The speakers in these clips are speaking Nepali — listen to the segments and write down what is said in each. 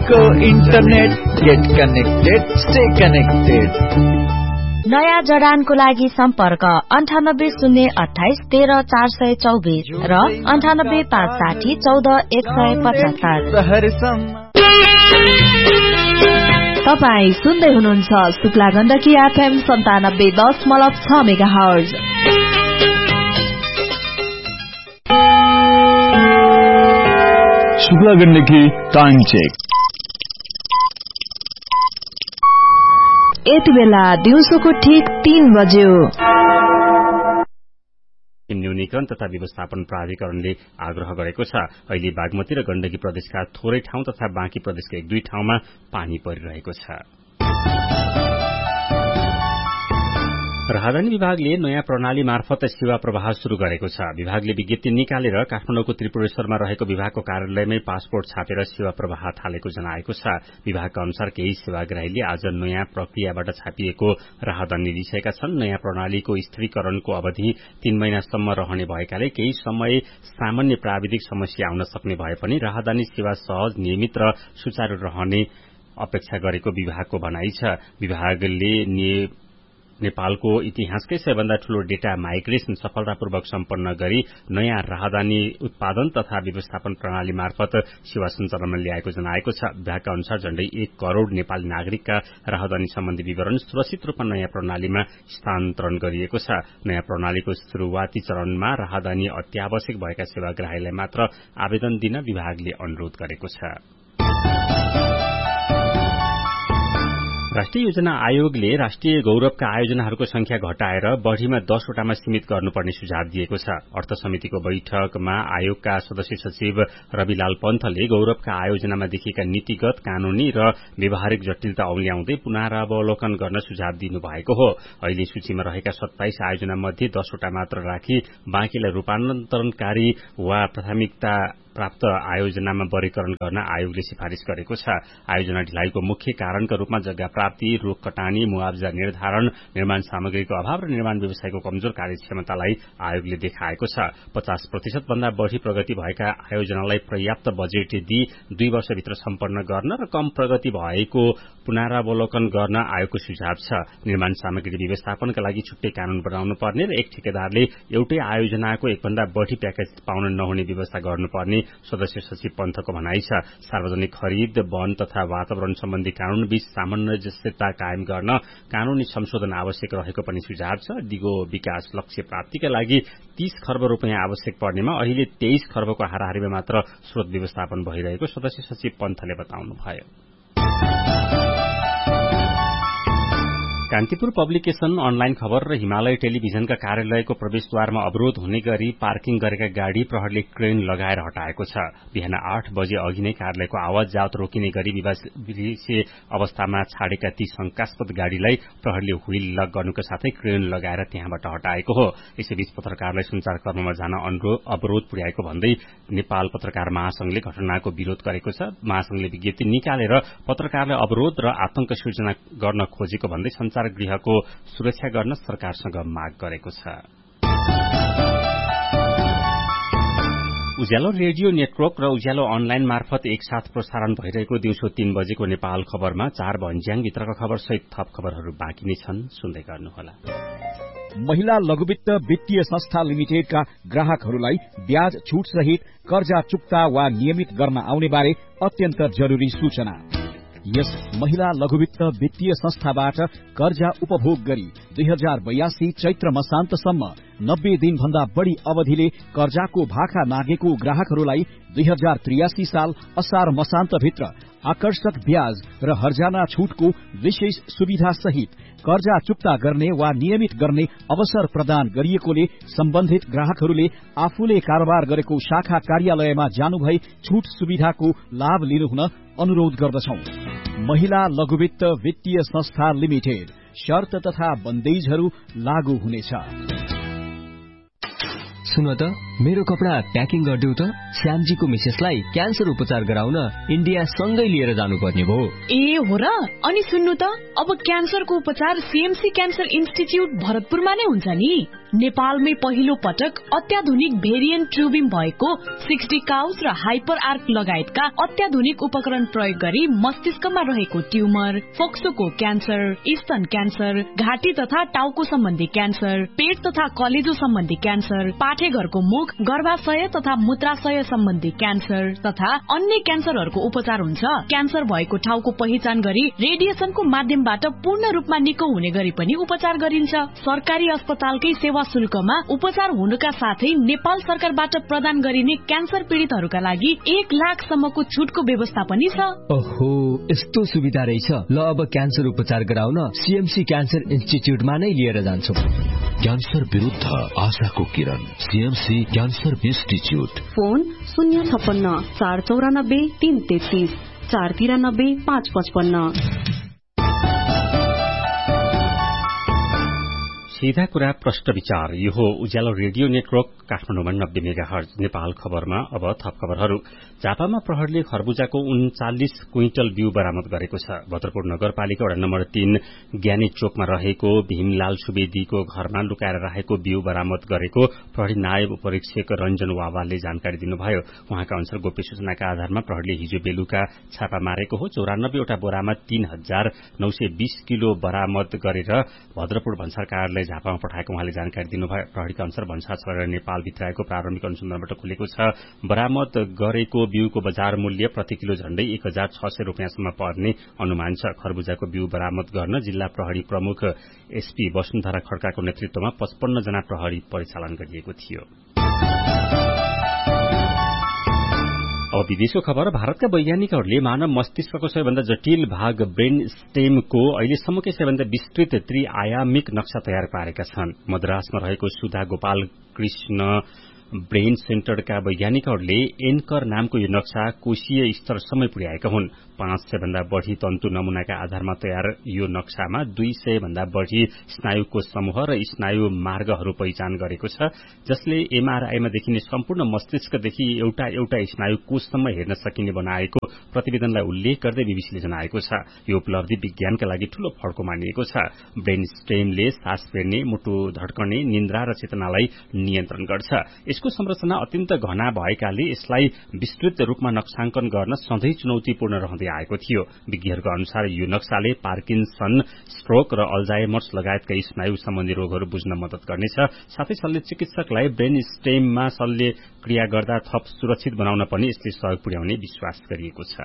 को internet get connected stay connected. नयाँ जडानको लागि सम्पर्क 9808130424 र 9856014175। तपाई सुन्दै हुनुहुन्छ Shukla Gandaki FM 97.6 megahertz. Shukla Gandaki time check. यति बेला दिउँसोको ठीक 3 बज्यो। न्यूनीकरण तथा व्यवस्थापन प्राधिकरणले आग्रह गरेको छ। अहिले बागमती र गण्डकी प्रदेशका थोरै ठाउँ तथा बाँकी प्रदेशका 1-2 ठाउँमा पानी परिरहेको छ। राजधानी विभागले नयाँ प्रणाली मार्फत सेवा प्रवाह शुरू गरेको छ। विभागले विज्ञप्ति निकालेर काठमाडौँको त्रिपुरेश्वरमा रहेको विभागको कार्यालयमै पासपोर्ट छापेर सेवा प्रवाह थालेको जनाएको छ। विभागका अनुसार केही सेवाग्राहीले आज नयाँ प्रक्रियाबाट छापिएको राहदानी लिइसकेका छन्। नयाँ प्रणालीको स्थिरीकरणको अवधि 3 महिनासम्म रहने भएकाले केही समय सामान्य प्राविधिक समस्या आउन सक्ने भए पनि राहदानी सेवा सहज, नियमित र सुचारू रहने अपेक्षा गरेको विभागको भनाइ छ। विभागले नेपालको इतिहासकै सबैभन्दा ठूलो डेटा माइग्रेसन सफलतापूर्वक सम्पन्न गरी नयाँ राहदानी उत्पादन तथा व्यवस्थापन प्रणाली मार्फत सेवा सञ्चालनमा ल्याएको जनाएको छ। विभागका अनुसार झण्डै 1 करोड़ नेपाली नागरिकका राहदानी सम्बन्धी विवरण सुरक्षित रूपमा नयाँ प्रणालीमा स्थानान्तरण गरिएको छ। नयाँ प्रणालीको शुरूआती चरणमा राहदानी अत्यावश्यक भएका सेवाग्राहीलाई मात्र आवेदन दिन विभागले अनुरोध गरेको छ। राष्ट्रिय योजना आयोगले राष्ट्रिय गौरवका आयोजनाहरूको संख्या घटाएर बढ़ीमा 10 वटामा सीमित गर्नुपर्ने सुझाव दिएको छ। अर्थ समितिको बैठकमा आयोगका सदस्य सचिव रविलाल पन्थले गौरवका आयोजनामा देखिएका नीतिगत, कानूनी र व्यवहारिक जटिलता औल्याउँदै पुनरावलोकन गर्न सुझाव दिनुभएको हो। अहिले सूचीमा रहेका 27 आयोजना मध्ये 10 वटा मात्र राखी बाँकीलाई रूपान्तरणकारी वा प्राथमिकता प्राप्त आयोजनामा वर्गीकरण गर्न आयोगले सिफारिश गरेको छ। आयोजना ढिलाइको मुख्य कारणका रूपमा जग्गा प्राप्ति, रुख कटानी, मुआवजा निर्धारण, निर्माण सामग्रीको अभाव र निर्माण व्यवसायको कमजोर कार्यक्षमतालाई आयोगले देखाएको छ। 50% भन्दा बढ़ी प्रगति भएका आयोजनालाई पर्याप्त बजेट दिई 2 वर्षभित्र सम्पन्न गर्न र कम प्रगति भएको पुनरावलोकन गर्न आयोगको सुझाव छ। निर्माण सामग्री व्यवस्थापनका लागि छुट्टै कानून बनाउनु पर्ने र एक ठेकेदारले एउटै आयोजनाको 1 भन्दा बढ़ी प्याकेज पाउन नहुने व्यवस्था गर्नुपर्ने सदस्य सचिव पन्थको भनाइ छ। सार्वजनिक खरिद, वन तथा वातावरण सम्बन्धी कानून बीच सामञ्जस्यता कायम गर्न कानूनी संशोधन आवश्यक रहेको पनि सुझाव छ। दिगो विकास लक्ष्य प्राप्तिका लागि 30 खर्ब रुपियाँ आवश्यक पर्नेमा अहिले 23 खर्बको हाराहारीमा मात्र स्रोत व्यवस्थापन भइरहेको सदस्य सचिव पन्थले बताउनुभयो। कान्तिपुर पब्लिकेशन, अनलाइन खबर र हिमालय टेलिभिजनका कार्यालयको प्रवेशद्वारमा अवरोध हुने गरी पार्किङ गरेका गाड़ी प्रहरीले क्रेन लगाएर हटाएको छ। बिहान 8 बजे अघि नै कार्यालयको आवाज जावत रोकिने गरी विवादीय अवस्थामा छाडेका ती शंकास्पद गाड़ीलाई प्रहरीले व्हील लक गर्नुका साथै क्रेन लगाएर त्यहाँबाट हटाएको हो। यसैबीच पत्रकारलाई संचारकर्ममा जान अवरोध पुर्याएको भन्दै नेपाल पत्रकार महासंघले घटनाको विरोध गरेको छ। महासंघले विज्ञप्ति निकालेर पत्रकारलाई अवरोध र आतंक सृजना गर्न खोजेको भन्दै गृहको सुरक्षा गर्न सरकारसँग माग गरेको छ। उज्यालो रेडियो नेटवर्क र उज्यालो अनलाइन मार्फत एकसाथ प्रसारण भइरहेको दिउँसो 3 बजेको नेपाल खबरमा 4 भन्ज्याङ भित्रका खबर सहित थप खबरहरू बाँकी नै छन्, सुन्दै गर्नुहोला। महिला लघुवित्त वित्तीय संस्था लिमिटेडका ग्राहकहरूलाई ब्याज छूट सहित कर्जा चुक्ता वा नियमित गर्न आउने बारे अत्यन्त जरूरी सूचना। यस महिला लघुवित्त वित्तीय संस्थाबाट कर्जा उपभोग गरी 2082 चैत्र मसान्तसम्म 90 दिन भन्दा बढ़ी अवधिले कर्जाको भाका नागेको ग्राहकहरूलाई 2083 साल असार मसान्तभित्र आकर्षक ब्याज र हर्जाना छूटको विशेष सुविधा सहित कर्जा चुक्ता गर्ने वा नियमित गर्ने अवसर प्रदान गरिएकोले सम्बन्धित ग्राहकहरूले आफूले कारोबार गरेको शाखा कार्यालयमा जानुभई छूट सुविधाको लाभ लिनुहुन अनुरोध गर्दछौं। महिला लघुवित्त वित्तीय संस्था लिमिटेड, शर्त तथा बन्देजहरू लागू हुनेछ। सुन त मेरो कपडा प्याकिङ गरिदेऊ त। श्यामजीको मिसेसलाई क्यान्सर उपचार गराउन इन्डिया सँगै लिएर जानुपर्ने भयो। ए हो र? अनि सुन्नु त, अब क्यान्सरको उपचार सीएमसी क्यान्सर इन्स्टिच्युट भरतपुरमा नै हुन्छ नि। नेपालमै पहिलो पटक अत्याधुनिक भेरिएन्ट ट्रुबिम भएको 60 काउस र हाइपर आर्क लगायतका अत्याधुनिक उपकरण प्रयोग गरी मस्तिष्कमा रहेको ट्युमर, फोक्सोको क्यान्सर, स्तन क्यान्सर, घाँटी तथा टाउको सम्बन्धी क्यान्सर, पेट तथा कलेजो सम्बन्धी क्यान्सर, पाठेघरको मुख, गर्भाशय तथा मूत्राशय सम्बन्धी क्यान्सर तथा अन्य क्यान्सरहरूको उपचार हुन्छ। क्यान्सर भएको ठाउँको पहिचान गरी रेडिएसनको माध्यमबाट पूर्ण रूपमा निको हुने गरी पनि उपचार गरिन्छ। सरकारी अस्पतालकै सेवा शुल्कमा उपचार हुनुका साथै नेपाल सरकारबाट प्रदान गरिने क्यान्सर पीड़ितहरूका लागि 1 लाखसम्मको छुटको व्यवस्था पनि छ। ओहो, यस्तो सुविधा रहेछ। ल अब क्यान्सर उपचार गराउन सीएमसी क्यान्सर इन्स्टिच्युटमा नै लिएर जान्छौं। क्यान्सर विरुद्ध आशाको किरण, सीएमसी क्यान्सर इन्स्टिच्युट। फोन 056 494 333 493 555। सीधा कुरा प्रश्न विचार। यो हो उज्यालो रेडियो नेटवर्क काठमाडौँमा 90 मेगाहर्ज। नेपाल खबरमा अब थप खबरहरू। झापामा प्रहरीले खरबुजाको 39 क्विन्टल बिउ बरामद गरेको छ। भद्रपुर नगरपालिका वडा नम्बर 3 ज्ञानी चोकमा रहेको भीमलाल सुवेदीको घरमा लुकाएर राखेको बिउ बरामद गरेको प्रहरी नायब उपरीक्षक रञ्जन वावालले जानकारी दिनुभयो। उहाँका अनुसार गोप्य सूचनाका आधारमा प्रहरीले हिजो बेलुका छापा मारेको हो। 94 वटा बोरामा 3920 किलो बरामद गरेर भद्रपुर भन्सार कार्यालय झापामा पठाएको उहाँले जानकारी दिनुभयो। प्रहरीका अनुसार भन्सार छरेर नेपाल भित्राएको प्रारम्भिक अनुसन्धानबाट खुलेको छ। बरामद गरेको बिउको बजार मूल्य प्रति किलो झण्डै 1600 रुपियाँसम्म पर्ने अनुमान छ। खरबुजाको बिउ बरामद गर्न जिल्ला प्रहरी प्रमुख एसपी वसुन्धरा खड्काको नेतृत्वमा 55 जना प्रहरी परिचालन गरिएको थियो। अब विदेशको खबर। भारतका वैज्ञानिकहरूले मानव मस्तिष्कको सबैभन्दा जटिल भाग ब्रेन स्टेमको अहिलेसम्मकै सबैभन्दा विस्तृत त्रिआयामिक नक्सा तयार पारेका छन्। मद्रासमा रहेको सुधा गोपाल कृष्ण ब्रेन सेन्टरका वैज्ञानिकहरूले एन्कर नामको यो नक्सा कोशीय स्तरसम्म पुर्याएका हुन्। 500 भन्दा बढ़ी तन्तु नमूनाका आधारमा तयार यो नक्सामा 200 भन्दा बढ़ी स्नायुको समूह र स्नायु मार्गहरू पहिचान गरेको छ, जसले एमआरआईमा देखिने सम्पूर्ण मस्तिष्कदेखि एउटा स्नायु कोषसम्म हेर्न सकिने बनाएको प्रतिवेदनलाई उल्लेख गर्दै बीबीसीले जनाएको छ। यो उपलब्धि विज्ञानका लागि ठूलो फड्को मानिएको छ। ब्रेन स्टेमले सास फेर्ने, मुटु धड्कने, निन्द्रा र चेतनालाई नियन्त्रण गर्छ। यसको संरचना अत्यन्त घना भएकाले यसलाई विस्तृत रूपमा नक्साङ्कन गर्न सधैँ चुनौतीपूर्ण रहँदै आएको थियो। विज्ञहरूको अनुसार यो नक्साले पार्किन्सन, स्ट्रोक र अल्जाइमर्स लगायतका स्नायु सम्बन्धी रोगहरू बुझ्न मद्दत गर्नेछ। साथै शल्य चिकित्सकलाई ब्रेन स्टेममा शल्य क्रिया गर्दा थप सुरक्षित बनाउन पनि यसले सहयोग पुर्याउने विश्वास गरिएको छ।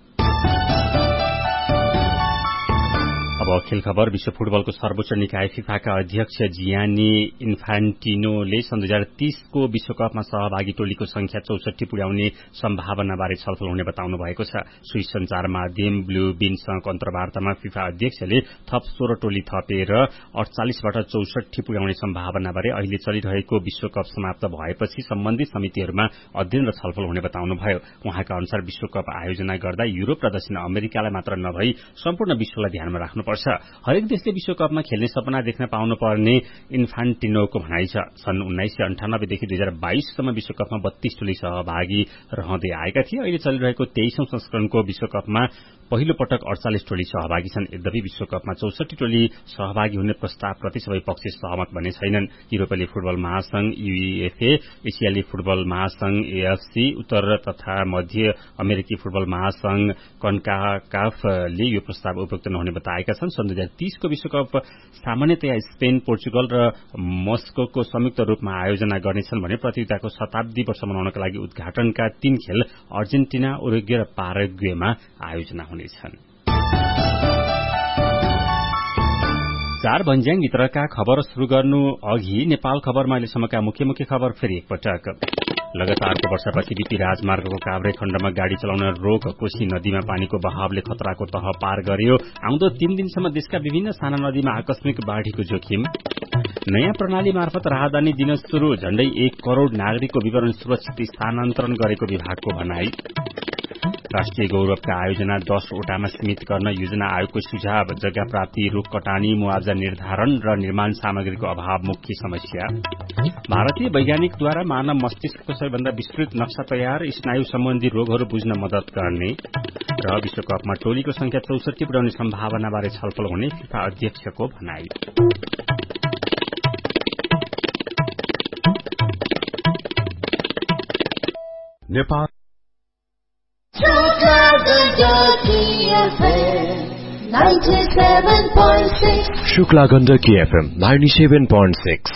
अब खेल खबर। विश्व फुटबलको सर्वोच्च निकाय फिफाका अध्यक्ष जियानी इन्फान्टिनोले सन् 2030 को विश्वकपमा सहभागी टोलीको संख्या 64 पुर्याउने सम्भावनाबारे छलफल हुने बताउनु भएको छ। स्विस संचार माध्यम ब्लू बीनसँग अन्तर्वार्तामा फिफा अध्यक्षले थप 16 टोली थपेर 48 बाट 64 पुर्याउने सम्भावनाबारे अहिले चलिरहेको विश्वकप समाप्त भएपछि सम्बन्धित समितिहरूमा अध्ययन र छलफल हुने बताउनुभयो। उहाँका अनुसार विश्वकप आयोजना गर्दा युरोप र दक्षिण अमेरिकालाई मात्र नभई सम्पूर्ण विश्वलाई ध्यानमा राख्नु पर्छ। हरेक देशले विश्वकपमा खेल्ने सपना देख्न पाउनुपर्ने इन्फान्टिनोको भनाइ छ। सन् 1998 देखि 2022 सम्म विश्वकपमा 32 टोली सहभागी रहँदै आएका थिए। अहिले चलिरहेको 23औं संस्करणको विश्वकपमा पहिलो पटक 48 टोली सहभागी छन्। यद्यपि विश्वकपमा 64 टोली सहभागी हुने प्रस्तावप्रति सबै पक्ष सहमत बने छैनन्। युरोपेली फुटबल महासंघ यूईएफए, एसियाली फुटबल महासंघ एएफसी, उत्तर तथा मध्य अमेरिकी फुटबल महासंघ कन्काकाफले यो प्रस्ताव उपयुक्त नहुने बताएका छन्। सन् 2030 को विश्वकप सामान्यतया स्पेन, पोर्चुगल र मस्कोको संयुक्त रूपमा आयोजना गर्नेछन् भने प्रतियोगिताको शताब्दी वर्ष मनाउनका लागि उद्घाटनका 3 खेल अर्जेन्टिना, उरुग्वे र पाराग्वेमा आयोजना हुनेछन्। 4 भन्ज्याङ भित्रका खबर शुरू गर्नु अघि नेपाल खबरमा अहिलेसम्मका मुख्य खबर फेरि एकपटक। लगातारको वर्षापछि बीपी राजमार्गको काभ्रे खण्डमा गाड़ी चलाउन रोक। कोशी नदीमा पानीको बहावले खतराको तह पार गर्यो। आउँदो 3 दिनसम्म देशका विभिन्न साना नदीमा आकस्मिक बाढ़ीको जोखिम। नयाँ प्रणाली मार्फत राहदानी दिन शुरू। झण्डै 1 करोड़ नागरिकको विवरण सुरक्षित स्थानान्तरण गरेको विभागको भनाई। राष्ट्रिय गौरवका आयोजना 10 वटामा सीमित गर्न योजना आयोगको सुझाव। जग्गा प्राप्ति, रुख कटानी, मुआवजा निर्धारण र निर्माण सामग्रीको अभाव मुख्य समस्या। भारतीय वैज्ञानिकद्वारा मानव मस्तिष्कको सबैभन्दा विस्तृत नक्सा तयार, स्नायु सम्बन्धी रोगहरू बुझ्न मदत गर्ने। र विश्वकपमा टोलीको संख्या 64 बढाउने सम्भावनाबारे छलफल हुने फिफा अध्यक्षको भनाई। नेपाल शुक्ला गण्डकी एफएम 97.6।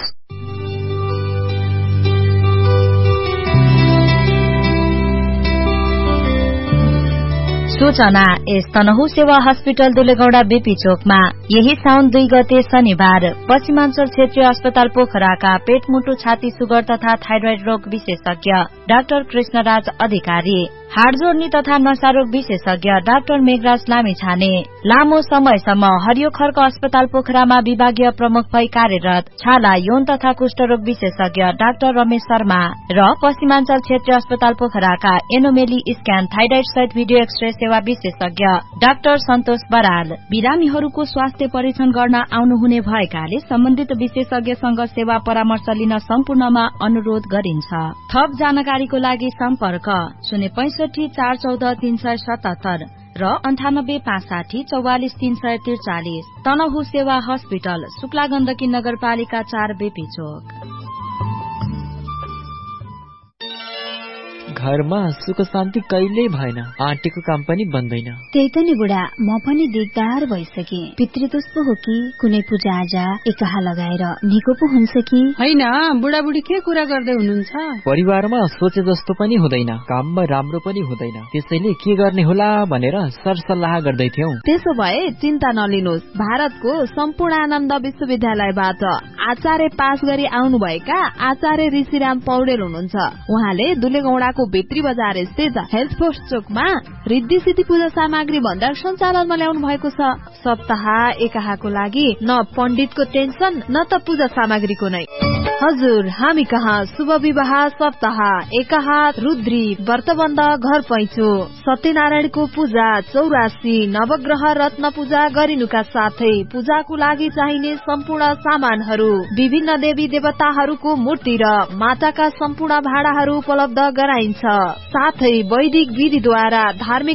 सूचना यस तनहु सेवा हस्पिटल दुलेगौड़ा बीपी चोकमा यही साउन 2 गते शनिबार पश्चिमाञ्चल क्षेत्रीय अस्पताल पोखराका पेट मुटु छाती सुगर तथा थाइरोइड रोग विशेषज्ञ डाक्टर कृष्णराज अधिकारी, हाडजोड्नी तथा नसारोग विशेषज्ञ डाक्टर मेघराज लामिछाने लामो समयसम्म हरियो खर्क अस्पताल पोखरामा विभागीय प्रमुख भई कार्यरत छाला यौन तथा कुष्ठरोग विशेषज्ञ डाक्टर रमेश शर्मा र पश्चिमाञ्चल क्षेत्रीय अस्पताल पोखराका एनोमेली स्क्यान थाइरोइड सहित भिडियो एक्सरे सेवा विशेषज्ञ डाक्टर सन्तोष बराल बिरामीहरूको स्वास्थ्य परीक्षण गर्न आउनुहुने भएकाले सम्बन्धित विशेषज्ञसँग सेवा परामर्श लिन सम्पूर्णमा अनुरोध गरिन्छ। थप जानकारीको लागि सम्पर्क 065 414 377 र 98 560 44 343। तनहु सेवा हस्पिटल, शुक्ला गण्डकी नगरपालिका 4 बीपी चोक। घरमा सुख शान्ति कहिल्यै भएन, आँटेको काम पनि बन्दैन। त्यही त नि बुढा, म पनि दिगदार भइसके। पितृदोष पो हो कि कुनै पूजा आजा एकाहा लगाएर निको पो हुन्छ कि होइन? बुढाबुढी के कुरा गर्दै हुनुहुन्छ? परिवारमा सोचे जस्तो पनि हुँदैन, काममा राम्रो पनि हुँदैन, त्यसैले के गर्ने होला भनेर सरसल्लाह गर्दै थियौं। त्यसो भए चिन्ता नलिनुहोस्, भारतको सम्पूर्णानन्द विश्वविद्यालयबाट आचार्य पास गरी आउनुभएका आचार्य ऋषिराम पौडेल हुनुहुन्छ। उहाँले दुलेगौडाको भित्री बजार स्थित हेल्थ पोस्ट चोकमा रिद्धि सिद्धि पूजा सामग्री भण्डार सञ्चालनमा ल्याउनु भएको छ। सप्ताह एकाहाको लागि न पण्डितको टेन्सन न त पूजा सामग्रीको नै। हजुर, हामी कहाँ शुभ विवाह, सप्ताह एकाहा, रुद्री, व्रतबन्ध, घर पैँचो, सत्यनारायणको पूजा, 84 नवग्रह रत्न पूजा गरिनुका साथै पूजाको लागि चाहिने सम्पूर्ण सामानहरू, विभिन्न देवी देवताहरूको मूर्ति र माटाका सम्पूर्ण भाँडाहरू उपलब्ध गराइन्छ। साथै वैदिक विधिद्वारा धार्मिक